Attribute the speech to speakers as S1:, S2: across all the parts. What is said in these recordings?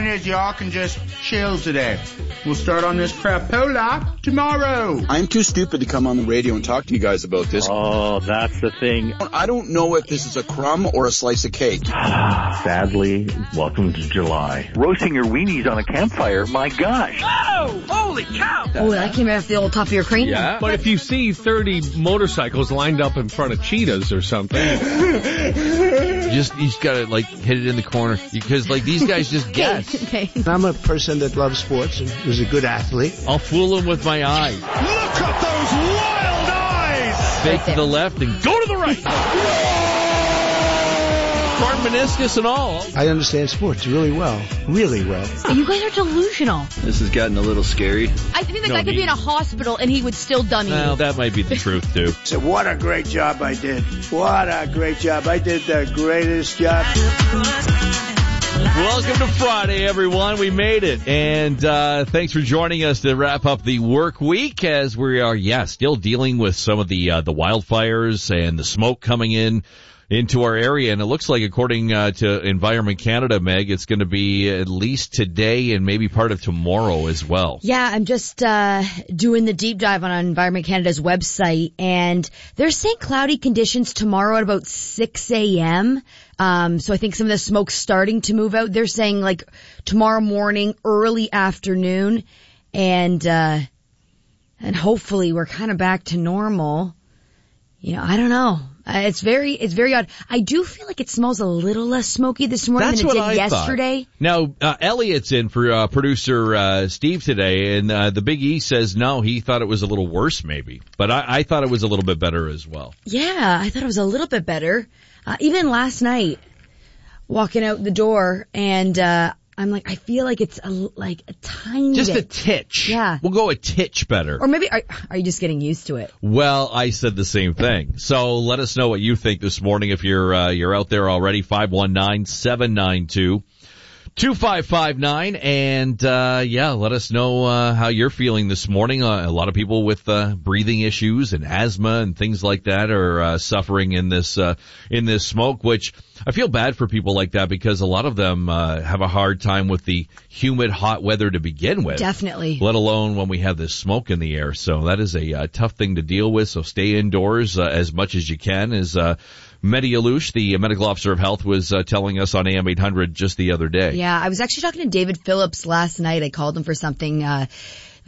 S1: point is y'all can just chill today. We'll start on this crapola tomorrow.
S2: I'm too stupid to come on the radio and talk to you guys about this.
S3: Oh, that's the thing.
S2: I don't know if this is a crumb or a slice of cake.
S3: Sadly, welcome to July. Roasting your weenies on a campfire, my gosh.
S4: Oh, holy cow!
S5: Oh, that came off the old top of your crane?
S6: Yeah, but if you see 30 motorcycles lined up in front of cheetahs or something.
S7: You just gotta, hit it in the corner. Because, these guys just guess.
S5: Okay.
S8: I'm a person that loves sports and was a good athlete.
S7: I'll fool them with my eyes.
S4: Look at those wild eyes!
S7: Fake to the left and go to the right. Torn meniscus and all.
S8: I understand sports really well. Really well.
S5: You guys are delusional.
S9: This is getting a little scary.
S5: I think the guy could be in a hospital and he would still dummy you.
S7: Well, that might be the truth, too.
S8: So what a great job I did. What a great job. I did the greatest job.
S7: Welcome to Friday, everyone. We made it. And thanks for joining us to wrap up the work week as we are, still dealing with some of the wildfires and the smoke coming into our area. And it looks like, according to Environment Canada, Meg, it's going to be at least today and maybe part of tomorrow as well.
S5: Yeah, I'm just doing the deep dive on Environment Canada's website, and they're saying cloudy conditions tomorrow at about 6 a.m., so I think some of the smoke's starting to move out. They're saying tomorrow morning, early afternoon, and hopefully we're kind of back to normal. I don't know. It's very odd. I do feel like it smells a little less smoky this morning than it did yesterday.
S7: Thought. Now, Elliot's in for producer Steve today, and the Big E says no, he thought it was a little worse maybe. But I thought it was a little bit better as well.
S5: Yeah, I thought it was a little bit better. Even last night, walking out the door, and I'm like, I feel like it's a tiny
S7: just
S5: bit.
S7: a titch.
S5: Yeah.
S7: We'll go a titch better.
S5: Or maybe, are you just getting used to it?
S7: Well, I said the same thing. So let us know what you think this morning if you're out there already. 519-792-2559. And, let us know, how you're feeling this morning. A lot of people with, breathing issues and asthma and things like that are, suffering in this smoke, which I feel bad for people like that because a lot of them, have a hard time with the humid, hot weather to begin with.
S5: Definitely.
S7: Let alone when we have this smoke in the air. So that is a tough thing to deal with. So stay indoors, as much as you can, as, Mehdi Alouche, the medical officer of health, was telling us on AM 800 just the other day.
S5: Yeah, I was actually talking to David Phillips last night. I called him for something. He's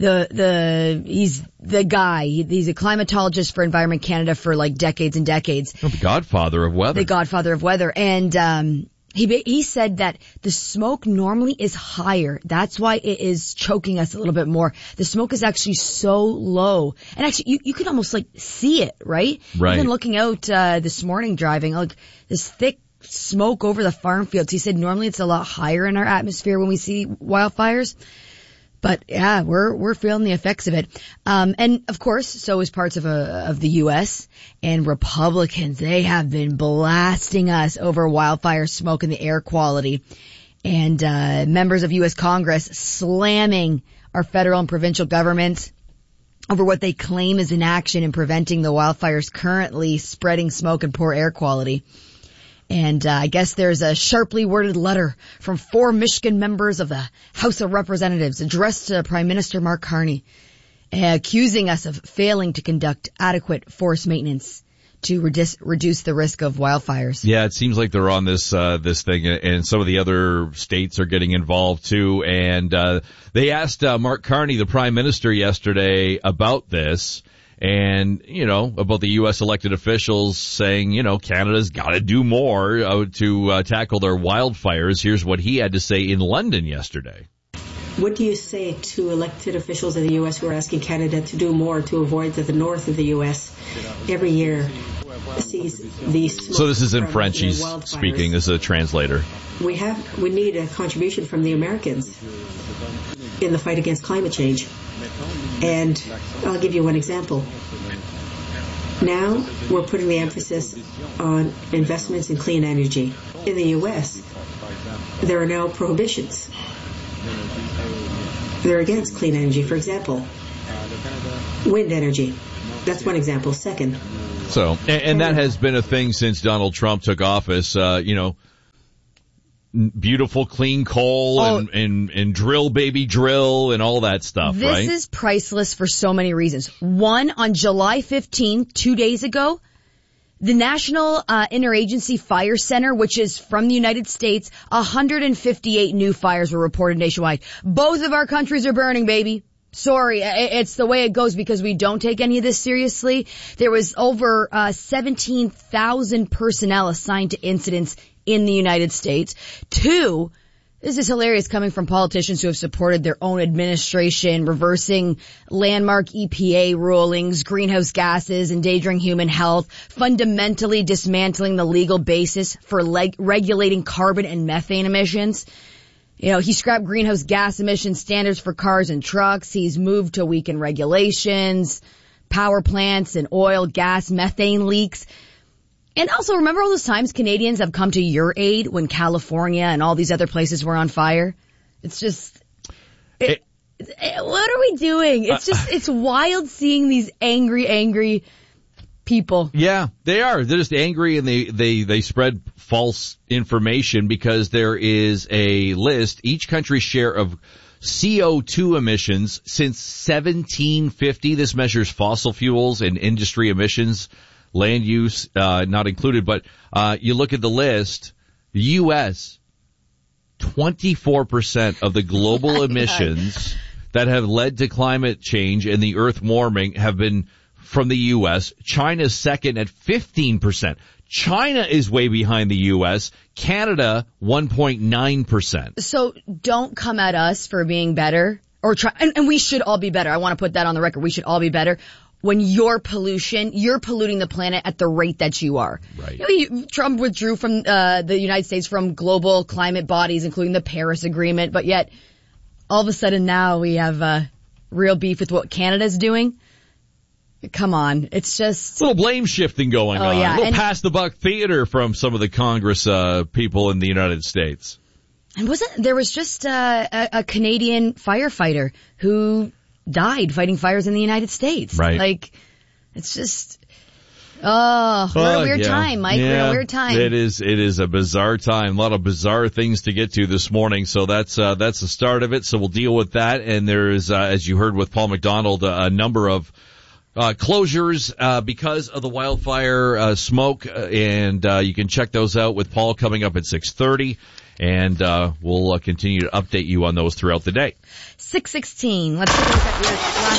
S5: the guy. He's a climatologist for Environment Canada for decades and decades.
S7: Oh, the godfather of weather.
S5: The godfather of weather. And he said that the smoke normally is higher. That's why it is choking us a little bit more. The smoke is actually so low. And actually, you can almost see it, right?
S7: Right.
S5: Even looking out this morning driving, this thick smoke over the farm fields. He said normally it's a lot higher in our atmosphere when we see wildfires. But yeah, we're feeling the effects of it. And of course, so is parts of the U.S. and Republicans. They have been blasting us over wildfire smoke and the air quality. And, members of U.S. Congress slamming our federal and provincial governments over what they claim is inaction in preventing the wildfires currently spreading smoke and poor air quality. And I guess there's a sharply worded letter from 4 Michigan members of the House of Representatives addressed to Prime Minister Mark Carney, accusing us of failing to conduct adequate forest maintenance to reduce the risk of wildfires.
S7: Yeah, it seems like they're on this thing, and some of the other states are getting involved too. And they asked Mark Carney, the Prime Minister, yesterday about this. And, about the U.S. elected officials saying, Canada's got to do more to tackle their wildfires. Here's what he had to say in London yesterday.
S10: What do you say to elected officials in the U.S. who are asking Canada to do more to avoid that the north of the U.S. every year sees these smoke?
S7: So this is in French he's speaking. This is a translator.
S10: We need a contribution from the Americans in the fight against climate change. And I'll give you one example. Now we're putting the emphasis on investments in clean energy. In the U.S., there are now prohibitions. They're against clean energy. For example, wind energy. That's one example. Second.
S7: So, and that has been a thing since Donald Trump took office. beautiful, clean coal and drill, baby, drill, and all that stuff, right?
S5: This is priceless for so many reasons. One, on July 15th, 2 days ago, the National Interagency Fire Center, which is from the United States, 158 new fires were reported nationwide. Both of our countries are burning, baby. Sorry, it's the way it goes because we don't take any of this seriously. There was over 17,000 personnel assigned to incidents in the United States. Two, this is hilarious coming from politicians who have supported their own administration, reversing landmark EPA rulings, greenhouse gases, endangering human health, fundamentally dismantling the legal basis for regulating carbon and methane emissions. You know, he scrapped greenhouse gas emission standards for cars and trucks. He's moved to weaken regulations, power plants and oil, gas, methane leaks. And also, remember all those times Canadians have come to your aid when California and all these other places were on fire? It's just, what are we doing? It's just, it's wild seeing these angry people.
S7: Yeah, they are. They're just angry and they spread false information because there is a list, each country's share of CO2 emissions since 1750. This measures fossil fuels and industry emissions. Land use, not included, but, you look at the list, the U.S., 24% of the global emissions that have led to climate change and the earth warming have been from the U.S. China's second at 15%. China is way behind the U.S. Canada, 1.9%. So
S5: don't come at us for being better or try, and we should all be better. I want to put that on the record. We should all be better. When you're polluting the planet at the rate that you are.
S7: Right.
S5: You know, Trump withdrew from the United States from global climate bodies, including the Paris Agreement, but yet all of a sudden now we have real beef with what Canada's doing. Come on, it's just
S7: a little blame shifting going on.
S5: Yeah.
S7: A little pass the buck theater from some of the Congress people in the United States.
S5: And there was just a Canadian firefighter who died fighting fires in the United States.
S7: Right.
S5: Like, it's just, we're in a weird time, Mike.
S7: Yeah,
S5: we're in a weird time.
S7: It is a bizarre time. A lot of bizarre things to get to this morning. So that's the start of it. So we'll deal with that. And there's, as you heard with Paul McDonald, a number of closures because of the wildfire smoke. And you can check those out with Paul coming up at 6:30. And we'll continue to update you on those throughout the day.
S5: 6:16. Let's take a look at your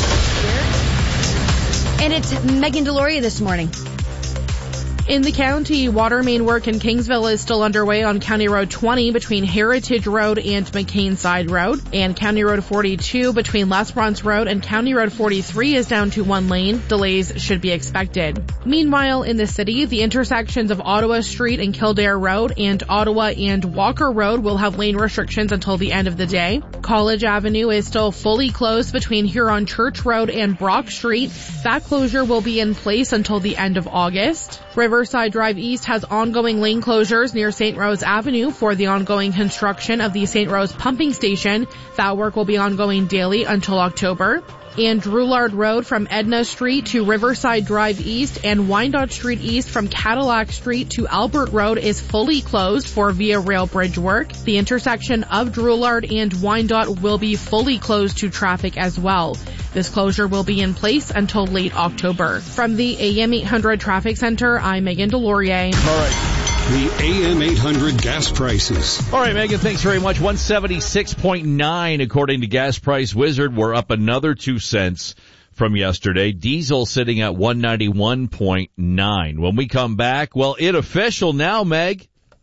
S5: last here. And it's Megan Deloria this morning.
S9: In the county, water main work in Kingsville is still underway on County Road 20 between Heritage Road and McCain Side Road. And County Road 42 between L'Esperance Road and County Road 43 is down to one lane. Delays should be expected. Meanwhile, in the city, the intersections of Ottawa Street and Kildare Road and Ottawa and Walker Road will have lane restrictions until the end of the day. College Avenue is still fully closed between Huron Church Road and Brock Street. That closure will be in place until the end of August. Riverside Drive East has ongoing lane closures near St. Rose Avenue for the ongoing construction of the St. Rose pumping station. That work will be ongoing daily until October. And Drouillard Road from Edna Street to Riverside Drive East and Wyandotte Street East from Cadillac Street to Albert Road is fully closed for Via Rail Bridge work. The intersection of Drouillard and Wyandotte will be fully closed to traffic as well. This closure will be in place until late October. From the AM 800 Traffic Center, I'm Megan Deloria.
S7: All right.
S11: The AM 800 gas prices.
S7: All right, Megan, thanks very much. 176.9 according to Gas Price Wizard. We're up another 2 cents from yesterday. Diesel sitting at 191.9. When we come back, well, it official now, Meg.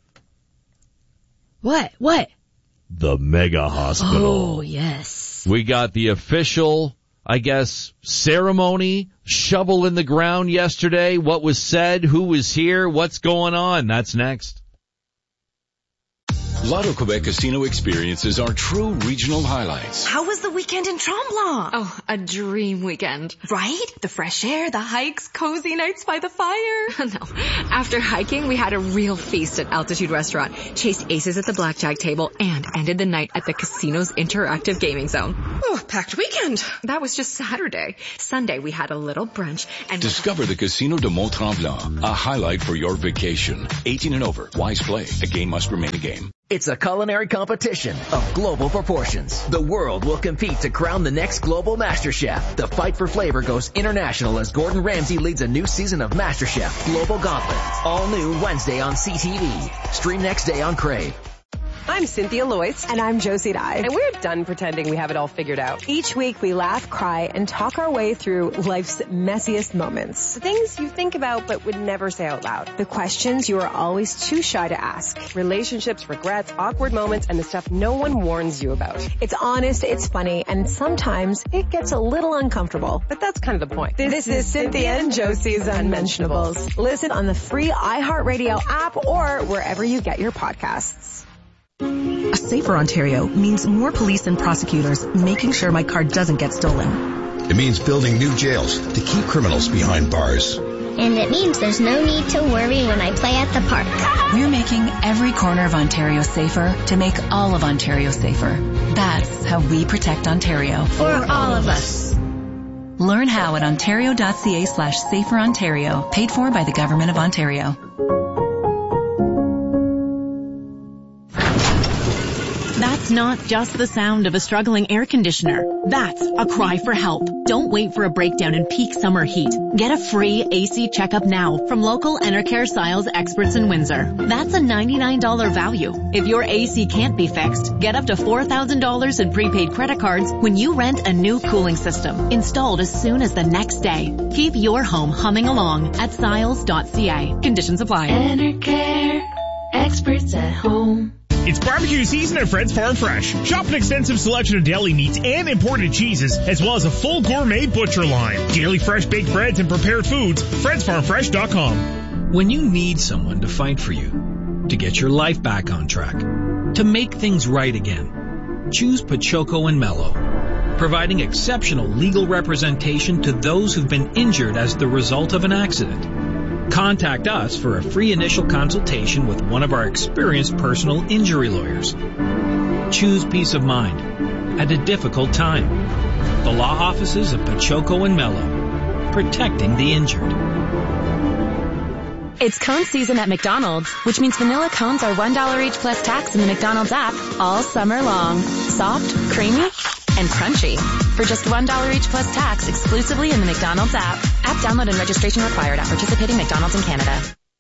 S5: What?
S7: The Mega Hospital.
S5: Oh, yes.
S7: We got the official, I guess, ceremony, shovel in the ground yesterday. What was said, who was here, what's going on? That's next.
S12: Lotto Quebec Casino experiences are true regional highlights.
S13: How was the weekend in Tremblant?
S14: Oh, a dream weekend.
S13: Right? The fresh air, the hikes, cozy nights by the fire.
S14: No. After hiking, we had a real feast at Altitude Restaurant, chased aces at the blackjack table, and ended the night at the casino's interactive gaming zone.
S13: Oh, packed weekend.
S14: That was just Saturday. Sunday, we had a little brunch and
S12: discover the Casino de Mont-Tremblant, a highlight for your vacation. 18 and over. Wise play. A game must remain a game.
S15: It's a culinary competition of global proportions. The world will compete to crown the next global Master Chef. The fight for flavor goes international as Gordon Ramsay leads a new season of Master Chef Global Gauntlet. All new Wednesday on CTV. Stream next day on Crave.
S16: I'm Cynthia Loyce. And I'm Josie Dye. And we're done pretending we have it all figured out. Each week we laugh, cry, and talk our way through life's messiest moments. The things you think about but would never say out loud. The questions you are always too shy to ask. Relationships, regrets, awkward moments, and the stuff no one warns you about. It's honest, it's funny, and sometimes it gets a little uncomfortable. But that's kind of the point. This is Cynthia and Josie's Unmentionables. Listen on the free iHeartRadio app or wherever you get your podcasts.
S17: A safer Ontario means more police and prosecutors making sure my car doesn't get stolen.
S18: It means building new jails to keep criminals behind bars.
S19: And it means there's no need to worry when I play at the park.
S17: We're making every corner of Ontario safer to make all of Ontario safer. That's how we protect Ontario.
S19: For all of us.
S17: Learn how at ontario.ca/saferontario. Paid for by the Government of Ontario.
S20: That's not just the sound of a struggling air conditioner. That's a cry for help. Don't wait for a breakdown in peak summer heat. Get a free AC checkup now from local Enercare Styles experts in Windsor. That's a $99 value. If your AC can't be fixed, get up to $4,000 in prepaid credit cards when you rent a new cooling system, installed as soon as the next day. Keep your home humming along at styles.ca. Conditions apply.
S21: Enercare, experts at home.
S22: It's barbecue season at Fred's Farm Fresh. Shop an extensive selection of deli meats and imported cheeses, as well as a full gourmet butcher line. Daily fresh baked breads and prepared foods. Fred'sFarmFresh.com.
S23: When you need someone to fight for you, to get your life back on track, to make things right again, choose Pachoco and Mello, providing exceptional legal representation to those who've been injured as the result of an accident. Contact us for a free initial consultation with one of our experienced personal injury lawyers. Choose peace of mind at a difficult time. The law offices of Pachoco and Mello, protecting the injured.
S24: It's cone season at McDonald's, which means vanilla cones are $1 each plus tax in the McDonald's app all summer long. Soft, creamy, and crunchy. For just $1 each plus tax exclusively in the McDonald's app. App download and registration required at participating McDonald's in Canada.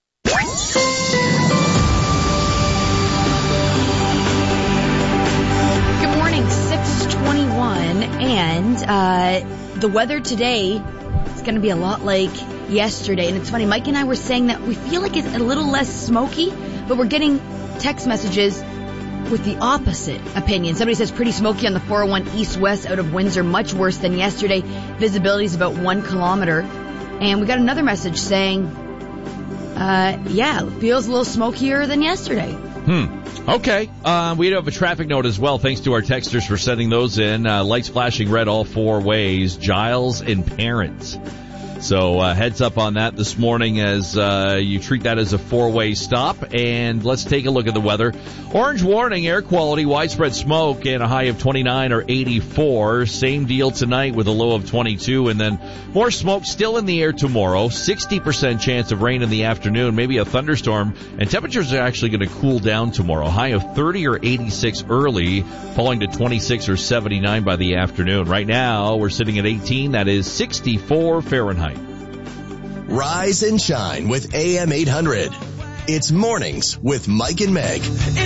S5: Good morning, 6:21, and the weather today is going to be a lot like yesterday. And it's funny, Mike and I were saying that we feel like it's a little less smoky, but we're getting text messages with the opposite opinion. Somebody says pretty smoky on the 401 east-west out of Windsor, much worse than yesterday. Visibility is about 1 kilometer. And we got another message saying, yeah, it feels a little smokier than yesterday.
S7: Okay. We have a traffic note as well. Thanks to our texters for sending those in. Lights flashing red all four ways. Giles and Parents. So heads up on that this morning as you treat that as a four-way stop. And let's take a look at the weather. Orange warning, air quality, widespread smoke, and a high of 29 or 84. Same deal tonight with a low of 22. And then more smoke still in the air tomorrow. 60% chance of rain in the afternoon, maybe a thunderstorm. And temperatures are actually going to cool down tomorrow. High of 30 or 86 early, falling to 26 or 79 by the afternoon. Right now, we're sitting at 18. That is 64 Fahrenheit.
S25: Rise and shine with AM 800. It's mornings with Mike and Meg.